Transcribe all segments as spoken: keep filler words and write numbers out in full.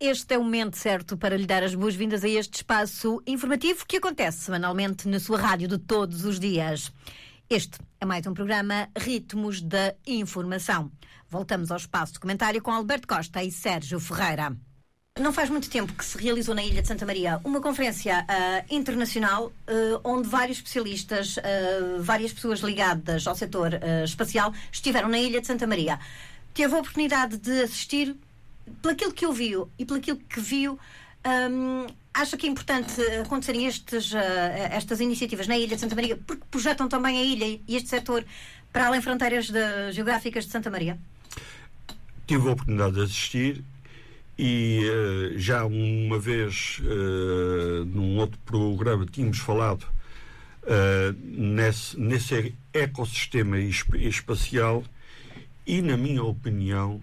Este é o momento certo para lhe dar as boas-vindas a este espaço informativo que acontece semanalmente na sua rádio de todos os dias. Este é mais um programa Ritmos da Informação. Voltamos ao espaço de comentário com Alberto Costa e Sérgio Ferreira. Não faz muito tempo que se realizou na Ilha de Santa Maria uma conferência uh, internacional uh, onde vários especialistas, uh, várias pessoas ligadas ao setor uh, espacial estiveram na Ilha de Santa Maria. Teve a oportunidade de assistir, pelaquilo que ouviu e pelaquilo que viu, um, acha que é importante acontecerem estes, uh, estas iniciativas na Ilha de Santa Maria porque projetam também a ilha e este setor para além fronteiras de, geográficas de Santa Maria? Tive a oportunidade de assistir. E uh, já uma vez uh, num outro programa tínhamos falado uh, nesse, nesse ecossistema espacial e, na minha opinião,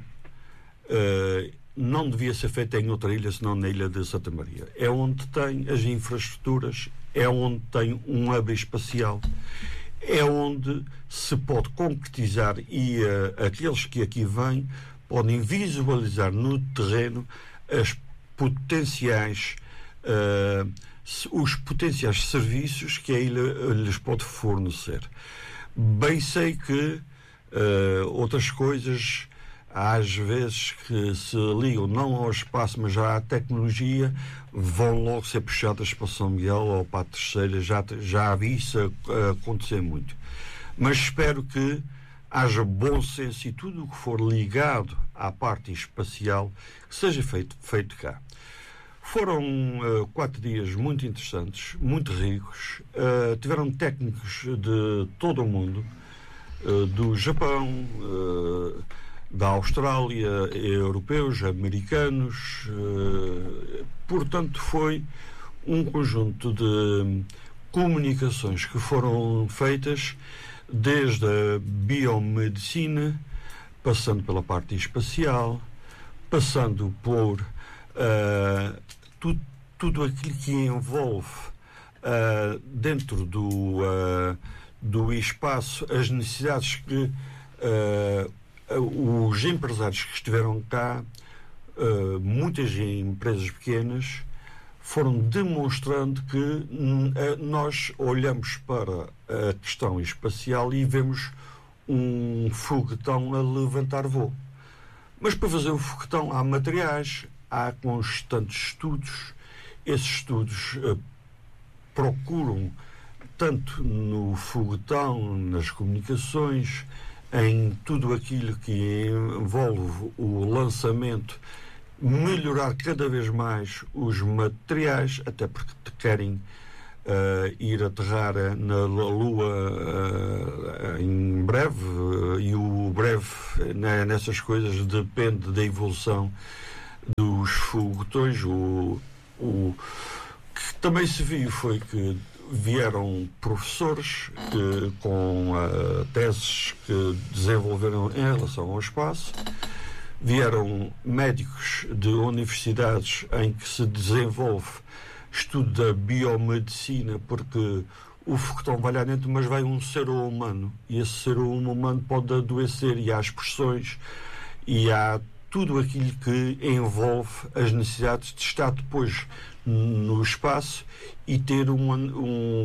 uh, não devia ser feito em outra ilha senão na Ilha de Santa Maria. É onde tem as infraestruturas, é onde tem um hub espacial, é onde se pode concretizar e uh, aqueles que aqui vêm podem visualizar no terreno as potenciais, uh, os potenciais serviços que a ilha lhes pode fornecer. Bem sei que uh, outras coisas, às vezes, que se ligam não ao espaço, mas já à tecnologia, vão logo ser puxadas para São Miguel ou para a Terceira. Já, já vi isso acontecer muito. Mas espero que haja bom senso e tudo o que for ligado à parte espacial que seja feito, feito cá. Foram uh, quatro dias muito interessantes, muito ricos. Uh, tiveram técnicos de todo o mundo, uh, do Japão, uh, da Austrália, europeus, americanos. Uh, portanto, foi um conjunto de comunicações que foram feitas desde a biomedicina, passando pela parte espacial, passando por uh, tu, tudo aquilo que envolve uh, dentro do, uh, do espaço as necessidades que uh, os empresários que estiveram cá, uh, muitas empresas pequenas, foram demonstrando que uh, nós olhamos para a questão espacial e vemos um foguetão a levantar voo. Mas para fazer o foguetão há materiais, há constantes estudos. Esses estudos uh, procuram, tanto no foguetão, nas comunicações, em tudo aquilo que envolve o lançamento, melhorar cada vez mais os materiais, até porque te querem uh, ir aterrar na Lua uh, em breve, uh, e o breve né, nessas coisas depende da evolução dos foguetões. O, o que também se viu foi que vieram professores que, com uh, teses que desenvolveram em relação ao espaço. Vieram médicos de universidades em que se desenvolve estudo da biomedicina, porque o foguetão vai lá dentro, mas vai um ser humano, e esse ser humano pode adoecer, e há expressões, e há tudo aquilo que envolve as necessidades de estar depois no espaço e ter uma, um,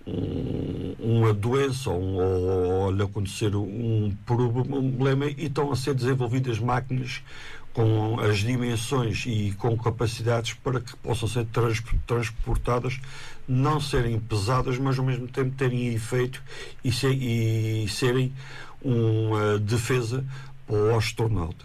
um, uma doença ou, ou lhe acontecer um problema, e estão a ser desenvolvidas máquinas com as dimensões e com capacidades para que possam ser trans, transportadas, não serem pesadas, mas ao mesmo tempo terem efeito e, ser, e serem uma defesa para o astronauta.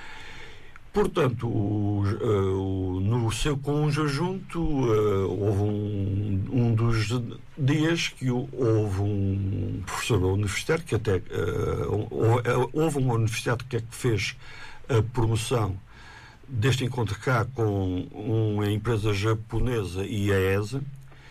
Portanto, o, uh, no seu conjunto, uh, houve um, um dos dias que houve um professor universitário que até uh, houve uma universidade que é que fez a promoção deste encontro cá com uma empresa japonesa e a E S A,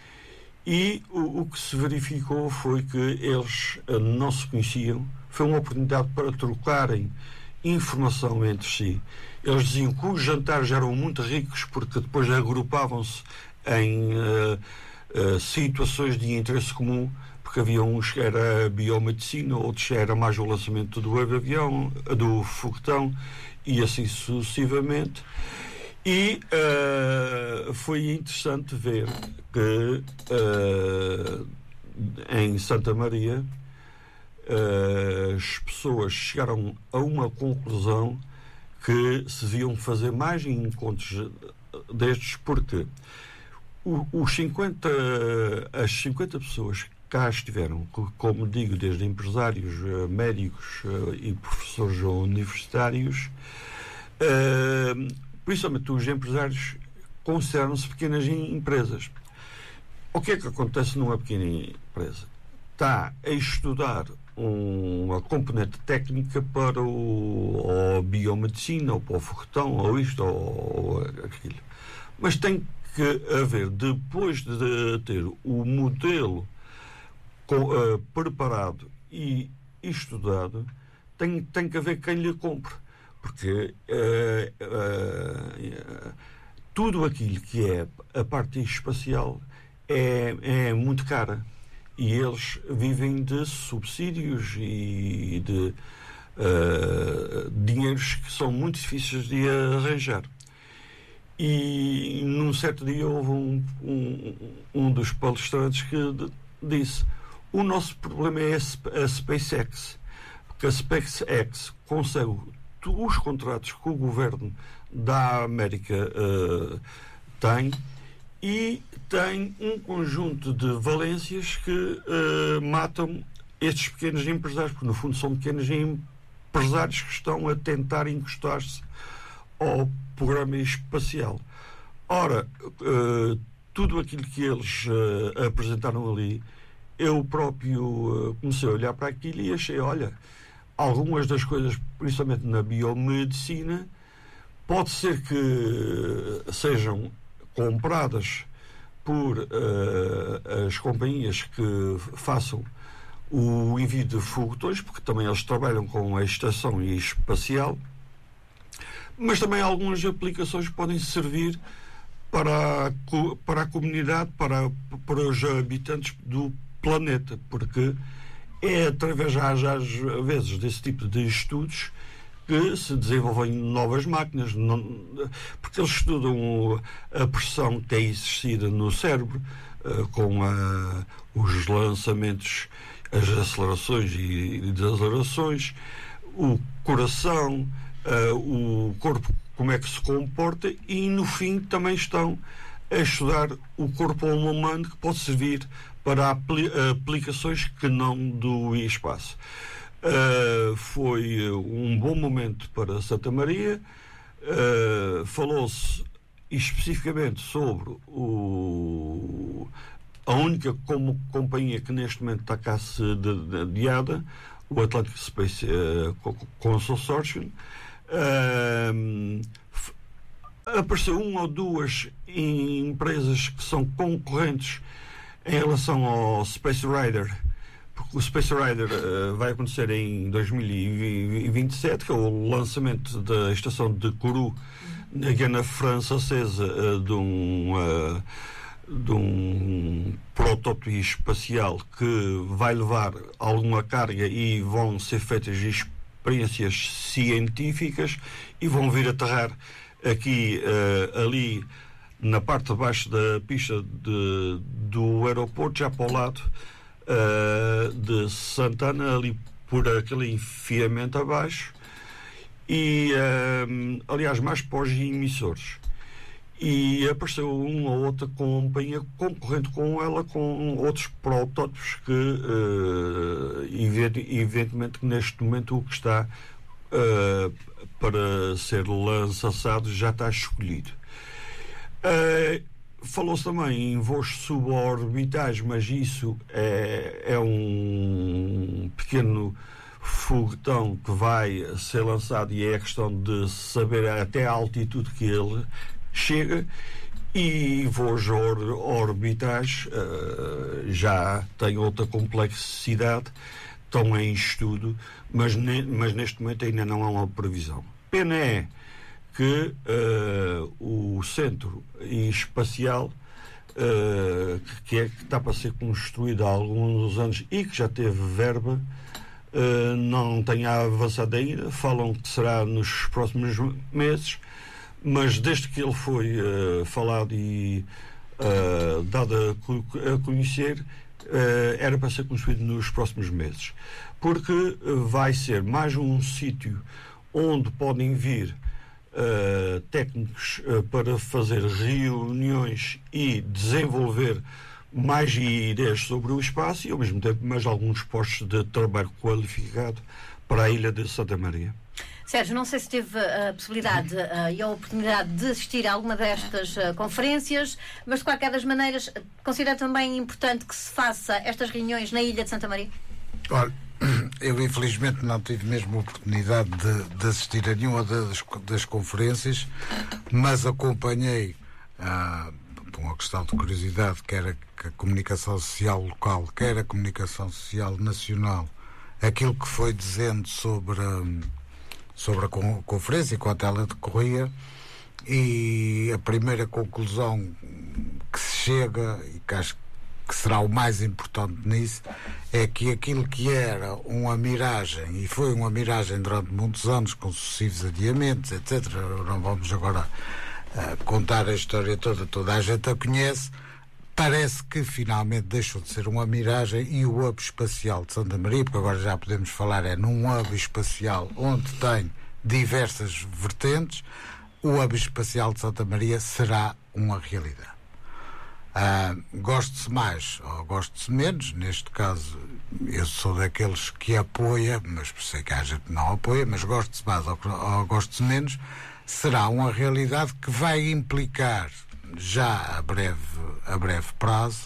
e o, o que se verificou foi que eles uh, não se conheciam. Foi uma oportunidade para trocarem informação entre si. Eles diziam que os jantares eram muito ricos porque depois agrupavam-se em uh, uh, situações de interesse comum, porque havia uns que era biomedicina, outros era mais o lançamento do avião, do foguetão, e assim sucessivamente. E uh, foi interessante ver que uh, em Santa Maria uh, as pessoas chegaram a uma conclusão que se deviam fazer mais encontros destes, porque o, os cinquenta, as cinquenta pessoas que cá estiveram, como digo, desde empresários, médicos e professores universitários, uh, principalmente os empresários, consideram-se pequenas empresas. O que é que acontece numa pequena empresa? Está a estudar uma componente técnica para o, ou a biomedicina, ou para o foguetão, ou isto, ou aquilo. Mas tem que haver, depois de ter o modelo com, uh, preparado e estudado, tem, tem que haver quem lhe compre. Porque uh, uh, tudo aquilo que é a parte espacial é, é muito cara. E eles vivem de subsídios e de uh, dinheiros que são muito difíceis de arranjar. E num certo dia houve um, um, um dos palestrantes que disse: o nosso problema é a SpaceX, porque a SpaceX consegue os contratos que o governo da América uh, tem, e tem um conjunto de valências que uh, matam estes pequenos empresários, porque no fundo são pequenos empresários que estão a tentar encostar-se ao programa espacial. Ora, uh, tudo aquilo que eles uh, apresentaram ali, eu próprio uh, comecei a olhar para aquilo e achei, olha, algumas das coisas, principalmente na biomedicina, pode ser que sejam compradas por uh, as companhias que façam o envio de foguetões, porque também eles trabalham com a estação espacial, mas também algumas aplicações podem servir para a, para a comunidade, para, para os habitantes do planeta, porque é através, às, às vezes, desse tipo de estudos que se desenvolvem novas máquinas, não, porque eles estudam a pressão que tem exercida no cérebro, uh, com a, os lançamentos, as acelerações e desacelerações, o coração, uh, o corpo, como é que se comporta, e no fim também estão a estudar o corpo humano, que pode servir para apli aplicações que não do espaço. Uh, foi um bom momento para Santa Maria. Uh, falou-se especificamente sobre o, a única como, companhia que neste momento está cá sediada, o Atlantic Space uh, Consortium. Uh, apareceu uma ou duas empresas que são concorrentes em relação ao Space Rider, porque o Space Rider uh, vai acontecer em dois mil e vinte e sete, que é o lançamento da estação de Kourou, na Guiana Francesa, uh, de um uh, de um protótipo espacial que vai levar alguma carga e vão ser feitas experiências científicas e vão vir aterrar aqui, uh, ali na parte de baixo da pista de, do aeroporto, já para o lado uh, de Santana, ali por aquele enfiamento abaixo, e uh, aliás mais para os emissores. E apareceu uma ou outra companhia concorrente com ela, com outros protótipos que uh, evidentemente neste momento o que está uh, para ser lançado já está escolhido. Uh, falou-se também em voos suborbitais, mas isso é, é um pequeno foguetão que vai ser lançado, e é a questão de saber até a altitude que ele chega. E voos or, orbitais uh, já têm outra complexidade, estão em estudo, mas, ne, mas neste momento ainda não há uma previsão. Pena é que uh, o centro espacial, uh, que, é, que está para ser construído há alguns anos e que já teve verba, uh, não tenha avançado ainda. Falam que será nos próximos meses, mas desde que ele foi uh, falado e uh, dado a, a conhecer, uh, era para ser construído nos próximos meses, porque uh, vai ser mais um sítio onde podem vir uh, técnicos uh, para fazer reuniões e desenvolver mais ideias sobre o espaço e, ao mesmo tempo, mais alguns postos de trabalho qualificado para a ilha de Santa Maria. Sérgio, não sei se teve a possibilidade uh, e a oportunidade de assistir a alguma destas uh, conferências, mas de qualquer das maneiras, considera também importante que se faça estas reuniões na ilha de Santa Maria? Olha, eu infelizmente não tive mesmo a oportunidade de, de assistir a nenhuma das, das conferências, mas acompanhei, uh, por uma questão de curiosidade, quer a, a comunicação social local, quer a comunicação social nacional, aquilo que foi dizendo sobre a, sobre a conferência enquanto ela decorria, e a primeira conclusão que se chega, e que acho que será o mais importante nisso, é que aquilo que era uma miragem, e foi uma miragem durante muitos anos, com sucessivos adiamentos, etcétera, não vamos agora uh, contar a história toda, toda a gente a conhece, parece que finalmente deixou de ser uma miragem, e o hub espacial de Santa Maria, porque agora já podemos falar é num hub espacial onde tem diversas vertentes, o hub espacial de Santa Maria será uma realidade. Uh, goste-se mais ou goste-se menos, neste caso eu sou daqueles que apoia, mas sei que há gente que não apoia, mas goste-se mais ou, ou goste-se menos, será uma realidade que vai implicar já a breve, a breve prazo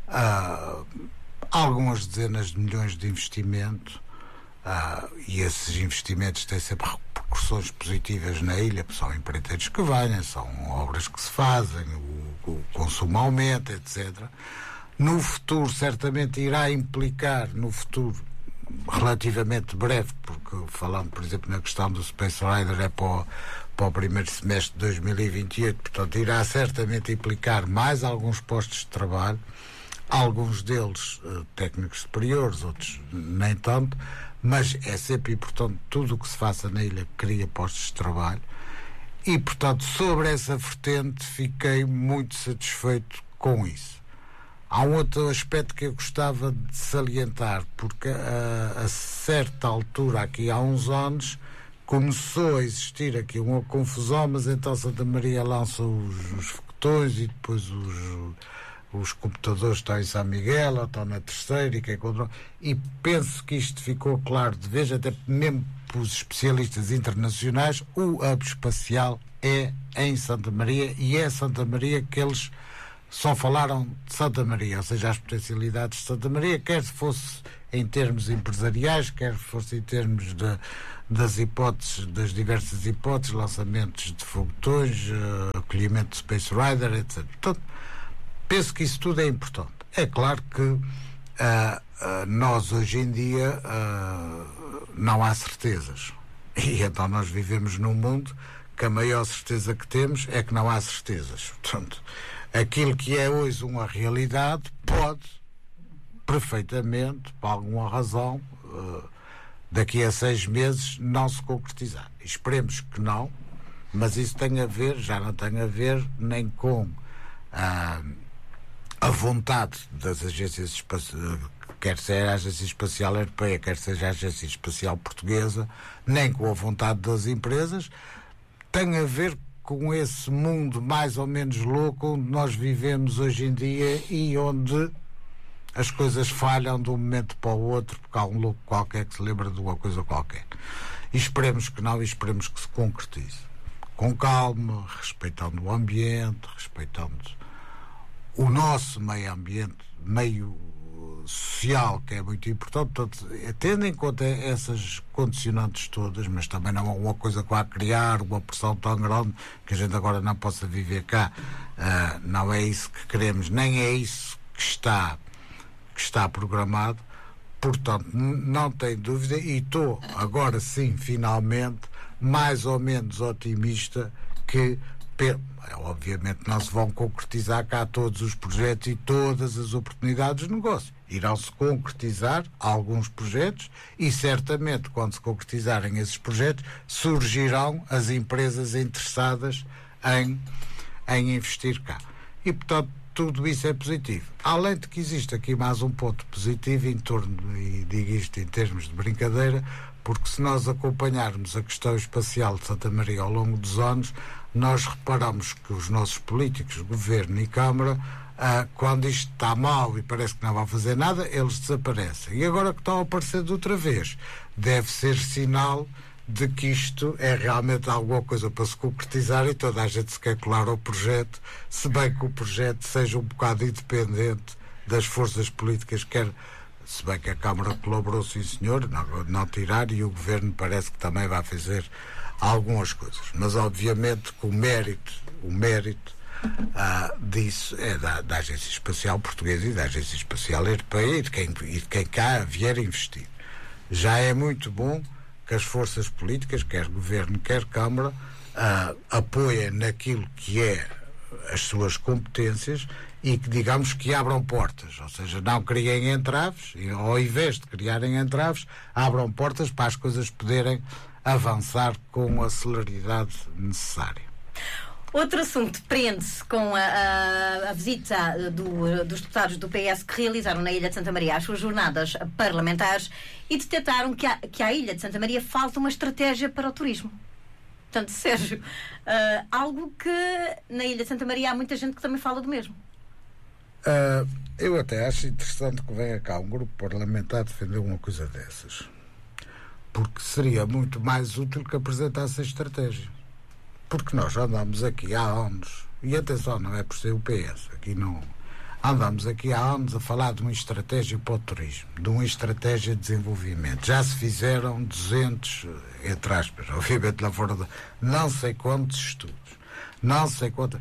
uh, algumas dezenas de milhões de investimento, uh, e esses investimentos têm sempre repercussões positivas na ilha, porque são empreiteiros que venham, são obras que se fazem, o, o consumo aumenta, etcétera. No futuro certamente irá implicar, no futuro relativamente breve, porque falando por exemplo na questão do Space Rider é para o, para o primeiro semestre de dois mil e vinte e oito, portanto irá certamente implicar mais alguns postos de trabalho, alguns deles uh, técnicos superiores, outros nem tanto, mas é sempre importante tudo o que se faça na ilha que cria postos de trabalho, e portanto sobre essa vertente fiquei muito satisfeito com isso. Há um outro aspecto que eu gostava de salientar, porque a, a certa altura, aqui há uns anos, começou a existir aqui uma confusão, mas então Santa Maria lança os, os foguetões e depois os, os computadores estão em São Miguel, ou estão na terceira, e, que é contra... e penso que isto ficou claro de vez, até mesmo para os especialistas internacionais, o hub espacial é em Santa Maria, e é Santa Maria que eles só falaram de Santa Maria, ou seja, as potencialidades de Santa Maria, quer fosse em termos empresariais, quer fosse em termos de, das hipóteses, das diversas hipóteses, lançamentos de foguetões, uh, acolhimento de Space Rider, etcétera. Portanto, penso que isso tudo é importante. É claro que uh, uh, nós hoje em dia uh, não há certezas, e então nós vivemos num mundo que a maior certeza que temos é que não há certezas. Portanto, aquilo que é hoje uma realidade pode perfeitamente, por alguma razão, uh, daqui a seis meses não se concretizar. Esperemos que não, mas isso tem a ver, já não tem a ver nem com uh, a vontade das agências espaciais, quer seja a Agência Espacial Europeia, quer seja a Agência Espacial Portuguesa, nem com a vontade das empresas, tem a ver com esse mundo mais ou menos louco onde nós vivemos hoje em dia e onde as coisas falham de um momento para o outro porque há um louco qualquer que se lembra de uma coisa qualquer. E esperemos que não, e esperemos que se concretize. Com calma, respeitando o ambiente, respeitando o nosso meio ambiente, meio social, que é muito importante, portanto, tendo em conta essas condicionantes todas, mas também não é uma coisa que vá criar uma pressão tão grande que a gente agora não possa viver cá. Uh, não é isso que queremos, nem é isso que está, que está programado. Portanto, não tenho dúvida, e estou agora sim, finalmente, mais ou menos otimista que obviamente não se vão concretizar cá todos os projetos e todas as oportunidades de negócio. Irão-se concretizar alguns projetos e, certamente, quando se concretizarem esses projetos, surgirão as empresas interessadas em, em investir cá. E, portanto, tudo isso é positivo. Além de que existe aqui mais um ponto positivo em torno, e digo isto em termos de brincadeira, porque se nós acompanharmos a questão espacial de Santa Maria ao longo dos anos, nós reparamos que os nossos políticos, governo e Câmara, ah, quando isto está mal e parece que não vai fazer nada, eles desaparecem. E agora que estão a aparecer de outra vez, deve ser sinal de que isto é realmente alguma coisa para se concretizar e toda a gente se quer colar ao projeto, se bem que o projeto seja um bocado independente das forças políticas, quer, se bem que a Câmara colaborou, sim senhor, não, não tirar, e o Governo parece que também vai fazer algumas coisas. Mas obviamente que o mérito, o mérito ah, disso é da, da Agência Espacial Portuguesa e da Agência Espacial Europeia e de quem, e de quem cá vier investir. Já é muito bom que as forças políticas, quer Governo, quer Câmara, ah, apoiem naquilo que é as suas competências e que, digamos, que abram portas, ou seja, não criem entraves, e, ao invés de criarem entraves, abram portas para as coisas poderem avançar com a celeridade necessária. Outro assunto prende-se com a, a, a visita do, dos deputados do P S que realizaram na Ilha de Santa Maria as suas jornadas parlamentares e detectaram que, a, que à Ilha de Santa Maria falta uma estratégia para o turismo. Portanto, Sérgio, uh, algo que na Ilha de Santa Maria há muita gente que também fala do mesmo. Uh, eu até acho interessante que venha cá um grupo parlamentar defender uma coisa dessas, porque seria muito mais útil que apresentasse a estratégia. Porque nós andamos aqui há anos, e atenção, não é por ser o P S, aqui não. Andamos aqui há anos a falar de uma estratégia para o turismo, de uma estratégia de desenvolvimento. Já se fizeram duzentos, entre aspas, obviamente lá fora, de não sei quantos estudos, não sei quantos.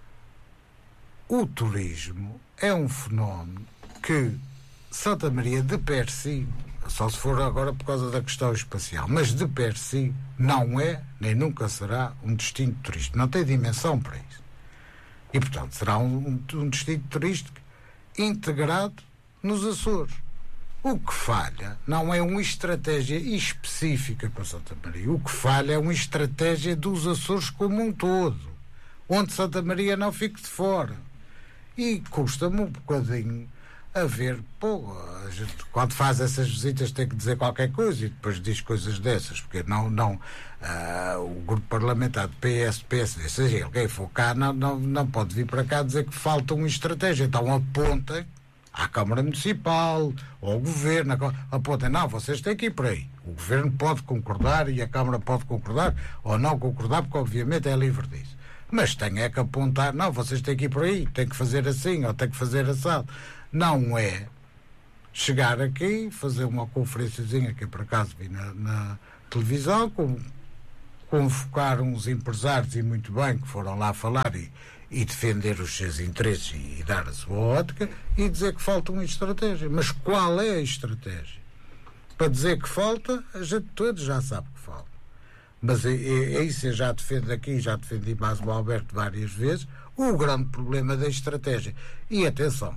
O turismo é um fenómeno que Santa Maria, de per si, só se for agora por causa da questão espacial, mas de per si não é, nem nunca será, um destino turístico. Não tem dimensão para isso. E, portanto, será um, um destino turístico integrado nos Açores. O que falha não é uma estratégia específica para Santa Maria. O que falha é uma estratégia dos Açores como um todo, onde Santa Maria não fique de fora. E custa-me um bocadinho a ver, pô, a gente, quando faz essas visitas tem que dizer qualquer coisa e depois diz coisas dessas, porque não, não uh, o grupo parlamentar do P S, P S D, seja ele quem for cá, não, não, não pode vir para cá dizer que falta uma estratégia. Então apontem à Câmara Municipal, ao Governo, apontem, não, vocês têm que ir por aí. O Governo pode concordar e a Câmara pode concordar ou não concordar, porque obviamente é livre disso. Mas tem é que apontar, não, vocês têm que ir por aí, têm que fazer assim ou têm que fazer assado. Não é chegar aqui, fazer uma conferenciazinha que eu por acaso vi na, na televisão, com, convocar uns empresários, e muito bem, que foram lá falar e, e defender os seus interesses e, e dar a sua ótica, e dizer que falta uma estratégia. Mas qual é a estratégia? Para dizer que falta, a gente todos já sabe que falta. Mas é, é, é isso, eu já defendo aqui, já defendi mais o Alberto várias vezes, o grande problema da estratégia. E atenção,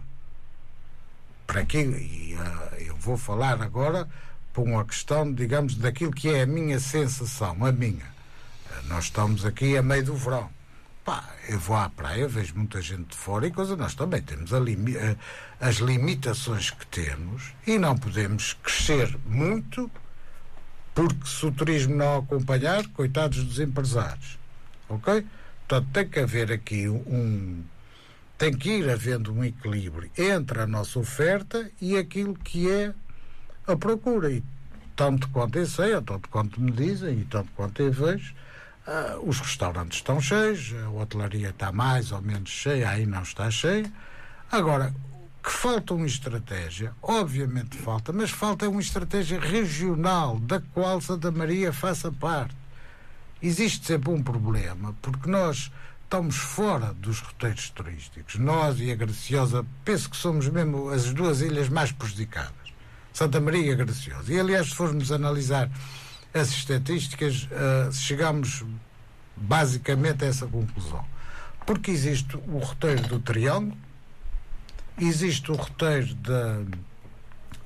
para aqui, e, uh, eu vou falar agora por uma questão, digamos, daquilo que é a minha sensação, a minha. Uh, nós estamos aqui a meio do verão. Pá, eu vou à praia, vejo muita gente de fora e coisa, nós também temos a limi- uh, as limitações que temos e não podemos crescer muito, porque se o turismo não acompanhar, coitados dos empresários. Ok? Portanto, tem que haver aqui um... tem que ir havendo um equilíbrio entre a nossa oferta e aquilo que é a procura. E tanto quanto eu sei, ou tanto quanto me dizem, e tanto quanto eu vejo, uh, os restaurantes estão cheios, a hotelaria está mais ou menos cheia, aí não está cheia. Agora, que falta uma estratégia, obviamente falta, mas falta uma estratégia regional, da qual Santa Maria faça parte. Existe sempre um problema, porque nós estamos fora dos roteiros turísticos. Nós e a Graciosa, penso que somos mesmo as duas ilhas mais prejudicadas. Santa Maria e a Graciosa. E, aliás, se formos analisar as estatísticas, uh, chegamos basicamente a essa conclusão. Porque existe o roteiro do Triângulo, existe o roteiro da,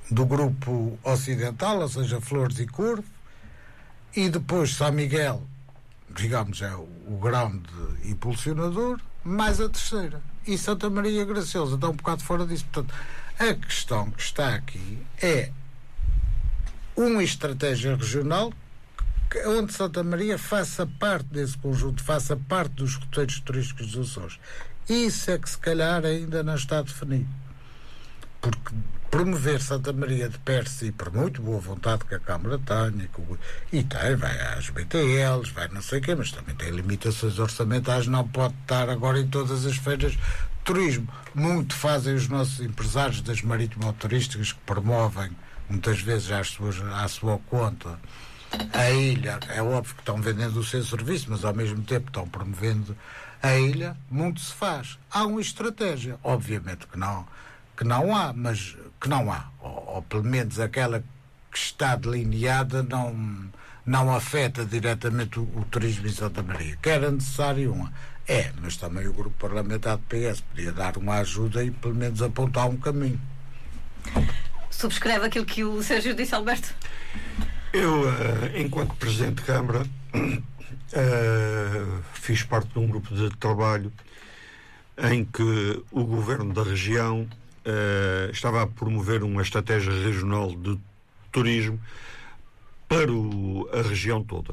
do grupo ocidental, ou seja, Flores e Curvo, e depois São Miguel, digamos, é o, o grande impulsionador, mais a terceira. E Santa Maria Graciosa está um bocado fora disso. Portanto, a questão que está aqui é uma estratégia regional onde Santa Maria faça parte desse conjunto, faça parte dos roteiros turísticos dos Açores. Isso é que se calhar ainda não está definido. Porque promover Santa Maria de per si, por muito boa vontade que a Câmara tenha, que o, e tem, vai às B T Ls, vai não sei o quê, mas também tem limitações orçamentais, não pode estar agora em todas as feiras de turismo. Muito fazem os nossos empresários das marítimo-turísticas que promovem, muitas vezes às suas, à sua conta, a ilha. É óbvio que estão vendendo o seu serviço, mas ao mesmo tempo estão promovendo a ilha. Muito se faz. Há uma estratégia, obviamente que não, que não há, mas que não há, ou, ou pelo menos aquela que está delineada não, não afeta diretamente o, o turismo em Santa Maria. Que era necessário uma. É, mas também o grupo parlamentar do P S podia dar uma ajuda e pelo menos apontar um caminho. Subscreve aquilo que o Sérgio disse, Alberto? Eu, uh, enquanto Presidente de Câmara, uh, fiz parte de um grupo de trabalho em que o Governo da região uh, estava a promover uma estratégia regional de turismo para o, a região toda.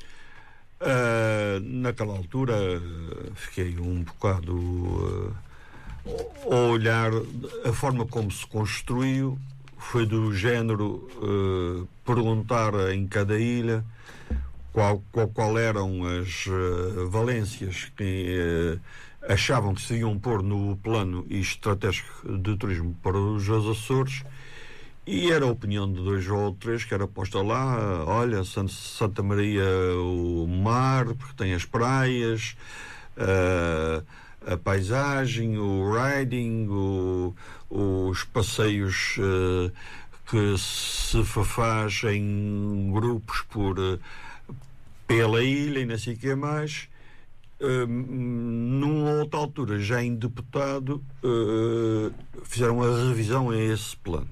Uh, naquela altura, uh, fiquei um bocado uh, a olhar a forma como se construiu. Foi do género uh, perguntar em cada ilha qual, qual, qual eram as uh, valências que uh, achavam que se iam pôr no plano estratégico de turismo para os Açores, e era a opinião de dois ou três que era posta lá. Olha, Santa Maria, o mar, porque tem as praias, uh, a paisagem, o riding, o, os passeios uh, que se faz em grupos por, uh, pela ilha e não sei o que mais. Uh, numa outra altura, já em deputado, uh, fizeram a revisão a esse plano.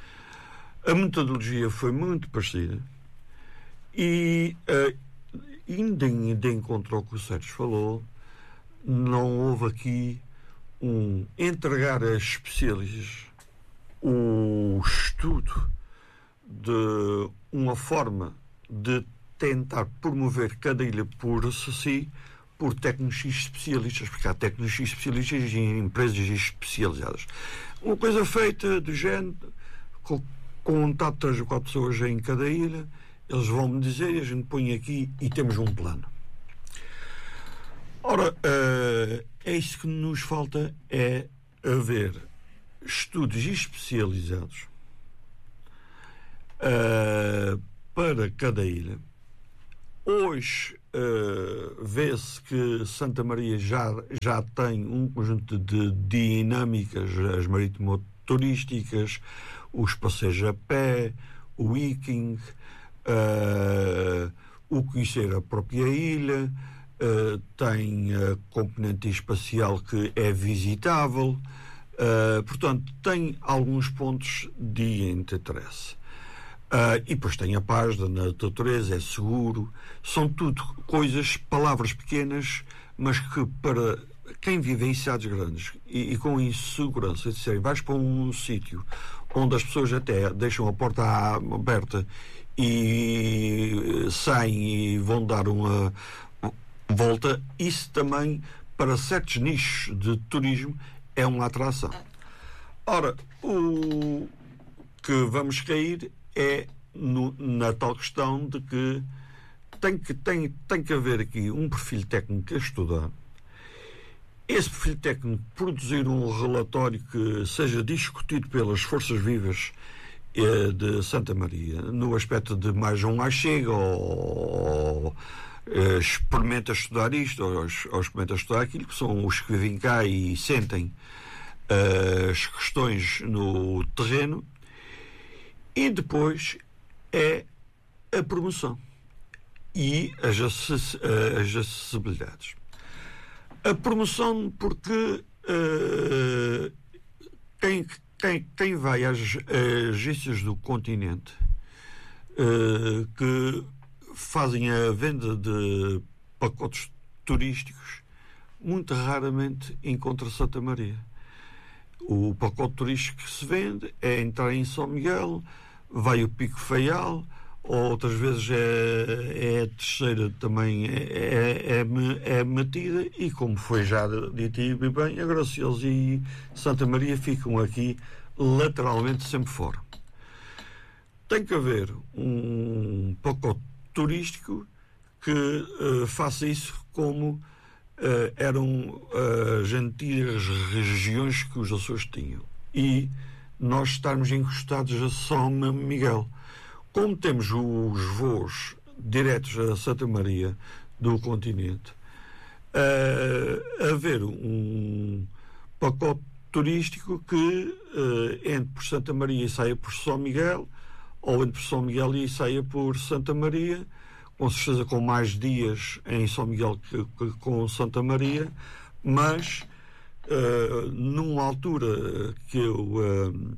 A metodologia foi muito parecida e, uh, indo de encontro ao que o Sérgio falou, não houve aqui um entregar a especialistas o estudo de uma forma de tentar promover cada ilha por si, por técnicos especialistas, porque há técnicos especialistas em empresas especializadas. Uma coisa feita do género, com contato três ou quatro pessoas em cada ilha, eles vão-me dizer e a gente põe aqui e temos um plano. Ora, uh, é isso que nos falta, é haver estudos especializados uh, para cada ilha. Hoje uh, vê-se que Santa Maria já, já tem um conjunto de dinâmicas, as marítimo-turísticas, os passeios a pé, o hiking, uh, o conhecer a própria ilha. Uh, tem a componente espacial que é visitável, uh, portanto tem alguns pontos de interesse. Uh, e depois tem a paz da natureza, é seguro, são tudo coisas, palavras pequenas, mas que para quem vive em cidades grandes e, e com insegurança, de disserem, vais para um sítio onde as pessoas até deixam a porta aberta e saem e vão dar uma volta, isso também para certos nichos de turismo é uma atração. Ora, o que vamos cair é no, na tal questão de que tem que, tem, tem que haver aqui um perfil técnico a estudar. Esse perfil técnico produzir um relatório que seja discutido pelas forças vivas eh, de Santa Maria, no aspecto de mais um lá chega ou Uh, experimenta estudar isto ou, ou experimenta estudar aquilo, que são os que vivem cá e sentem uh, as questões no terreno, e depois é a promoção e as, acess- as acessibilidades. A promoção porque uh, quem, quem, quem vai às agências do continente uh, que fazem a venda de pacotes turísticos, muito raramente encontra Santa Maria. O pacote turístico que se vende é entrar em São Miguel, vai o Pico Faial, ou outras vezes é, é a terceira também é, é, é metida, e como foi já dito e bem, a Graciosa e Santa Maria ficam aqui lateralmente sempre fora. Tem que haver um pacote turístico que uh, faça isso como Uh, eram as uh, antigas regiões que os Açores tinham, e nós estarmos encostados a São Miguel. Como temos os voos diretos a Santa Maria do continente, uh, haver um pacote turístico que uh, entre por Santa Maria e saia por São Miguel, ou entre por São Miguel e saia por Santa Maria, com certeza com mais dias em São Miguel que, que com Santa Maria, mas uh, numa altura que eu uh,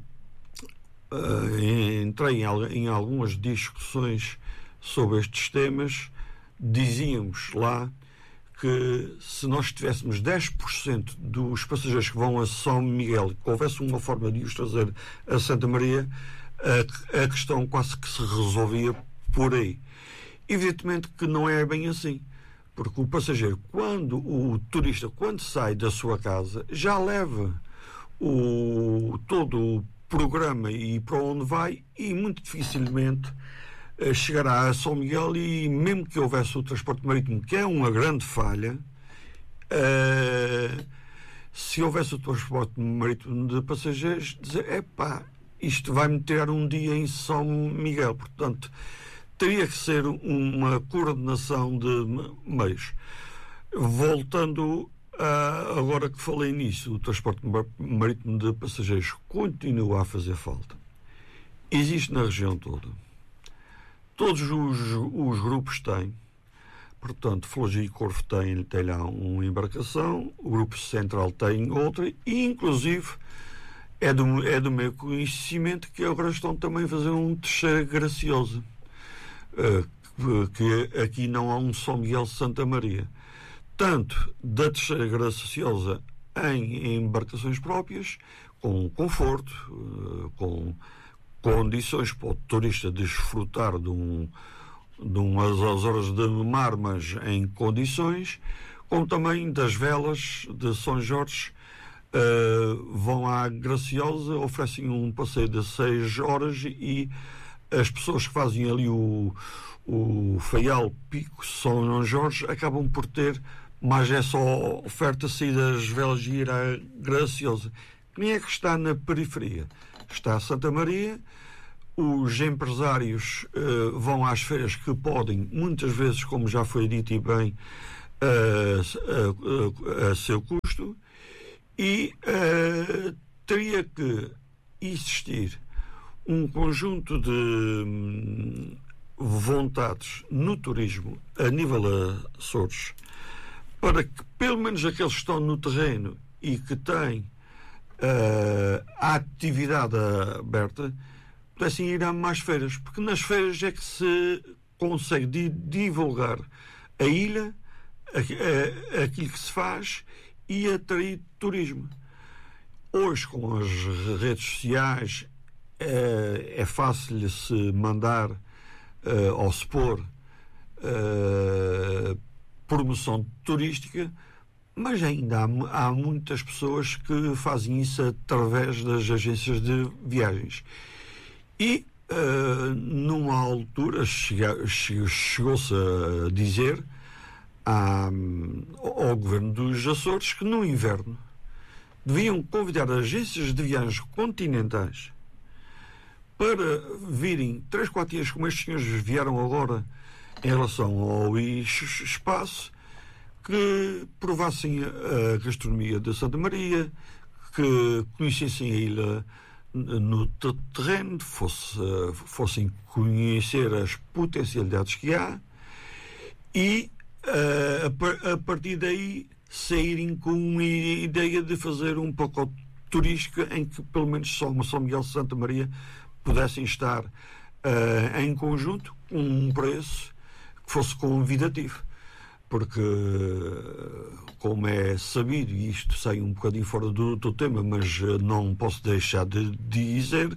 uh, entrei em, em algumas discussões sobre estes temas, dizíamos lá que se nós tivéssemos dez por cento dos passageiros que vão a São Miguel, que houvesse uma forma de os trazer a Santa Maria, a, a questão quase que se resolvia por aí. Evidentemente que não é bem assim, porque o passageiro, quando o turista, quando sai da sua casa, já leva o, todo o programa e para onde vai, e muito dificilmente uh, chegará a São Miguel, e mesmo que houvesse o transporte marítimo, que é uma grande falha, uh, se houvesse o transporte marítimo de passageiros, dizer, epá, isto vai-me tirar um dia em São Miguel, portanto teria que ser uma coordenação de meios. Voltando a, agora que falei nisso, o transporte marítimo de passageiros continua a fazer falta. Existe na região toda. Todos os, os grupos têm. Portanto, Flogis e Corvo têm, tem lá uma embarcação, o Grupo Central tem outra, e inclusive é do, é do meu conhecimento que agora estão também a fazer um terceiro Graciosa. Uh, que aqui não há um São Miguel Santa Maria. Tanto da terceira Graciosa em embarcações próprias, com conforto, uh, com condições para o turista desfrutar de, um, de umas horas de mar, mas em condições, como também das velas de São Jorge. Uh, vão à Graciosa, oferecem um passeio de seis horas, e as pessoas que fazem ali o, o Faial, Pico, São Jorge, acabam por ter mais essa oferta, sair das velas e ir à Graciosa. Quem é que está na periferia? Está a Santa Maria. Os empresários uh, vão às feiras que podem, muitas vezes, como já foi dito e bem, uh, a, a, a seu custo, e uh, teria que existir um conjunto de hum, vontades no turismo a nível Açores, para que pelo menos aqueles que estão no terreno e que têm uh, a atividade aberta pudessem ir a mais feiras, porque nas feiras é que se consegue di- divulgar a ilha, a, a, aquilo que se faz, e atrair turismo. Hoje, com as redes sociais, é, é fácil se mandar uh, ou se pôr uh, promoção turística, mas ainda há, há muitas pessoas que fazem isso através das agências de viagens. E uh, numa altura chega, chegou-se a dizer à, ao governo dos Açores que no inverno deviam convidar agências de viagens continentais para virem três, quatro dias, como estes senhores vieram agora em relação ao espaço, que provassem a gastronomia de Santa Maria, que conhecessem a ilha no terreno, fosse, fossem conhecer as potencialidades que há, e a, a partir daí saírem com uma ideia de fazer um pacote turística em que pelo menos só uma São Miguel Santa Maria pudessem estar uh, em conjunto com um preço que fosse convidativo. Porque, como é sabido, e isto sai um bocadinho fora do, do tema, mas não posso deixar de, de dizer,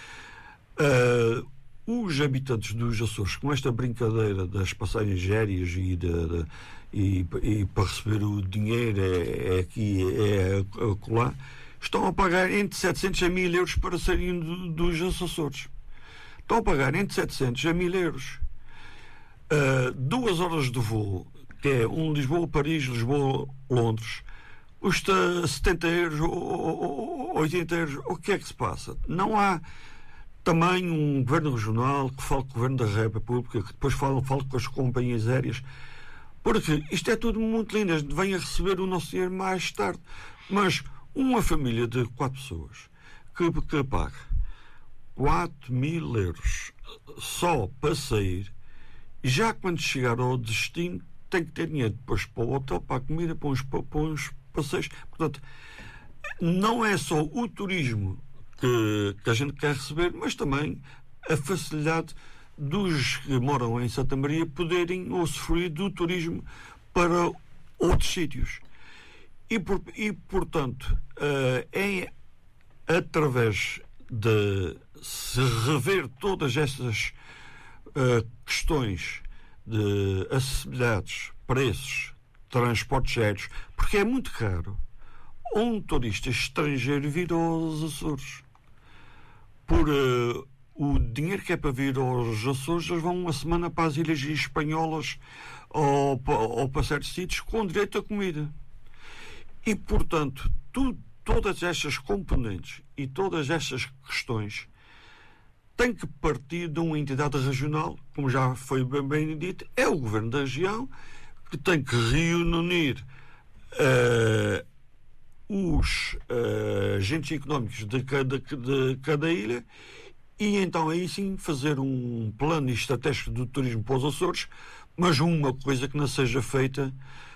uh, os habitantes dos Açores, com esta brincadeira das passagens aéreas e, de, de, e, e para receber o dinheiro é, é aqui, é acolá, estão a pagar entre setecentos a mil euros para saírem do, dos Açores. Estão a pagar entre setecentos a mil euros. Uh, duas horas de voo, que é um Lisboa-Paris, Lisboa-Londres, custa setenta euros ou oitenta euros. O que é que se passa? Não há também um governo regional que fale com o governo da República, que depois fale, fale com as companhias aéreas, porque isto é tudo muito lindo. A gente vem a receber o nosso dinheiro mais tarde. Mas uma família de quatro pessoas que, que paga quatro mil euros só para sair, já quando chegar ao destino tem que ter dinheiro depois para o hotel, para a comida, para os, para os passeios. Portanto, não é só o turismo que, que a gente quer receber, mas também a facilidade dos que moram em Santa Maria poderem usufruir do turismo para outros sítios. E, por, e portanto, uh, é através de se rever todas estas uh, questões de acessibilidades, preços, transportes aéreos, porque é muito caro um turista estrangeiro vir aos Açores. Por uh, o dinheiro que é para vir aos Açores, eles vão uma semana para as ilhas espanholas ou, ou para certos sítios com direito a comida. E, portanto, tu, todas estas componentes e todas estas questões têm que partir de uma entidade regional, como já foi bem, bem dito, é o Governo da região, que tem que reunir uh, os uh, agentes económicos de cada, de cada ilha e então aí sim fazer um plano estratégico do turismo para os Açores, mas uma coisa que não seja feita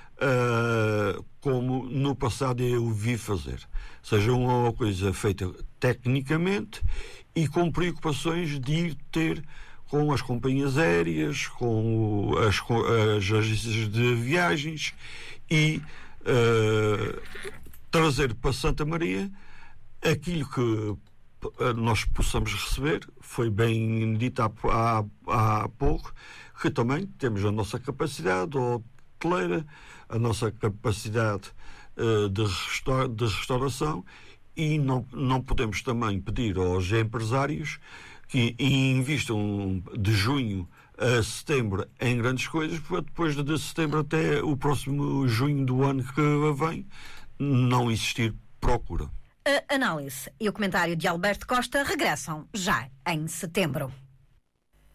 uh, como no passado eu vi fazer. Seja uma coisa feita tecnicamente e com preocupações de ir ter com as companhias aéreas, com as, com as agências de viagens e uh, trazer para Santa Maria aquilo que nós possamos receber. Foi bem dito há, há, há pouco que também temos a nossa capacidade hoteleira, a nossa capacidade uh, de, restaur, de restauração e não, não podemos também pedir aos empresários que investam de junho a setembro em grandes coisas, porque depois de setembro até o próximo junho do ano que vem não existir procura. A análise e o comentário de Alberto Costa regressam já em setembro.